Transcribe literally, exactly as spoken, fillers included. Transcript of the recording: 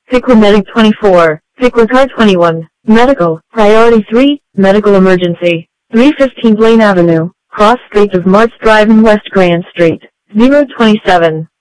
Piqua Medic twenty-four, Piqua Car twenty-one, Medical, Priority three, Medical Emergency, three fifteen Blaine Avenue, Cross Street of Marts Drive and West Grand Street, zero twenty-seven.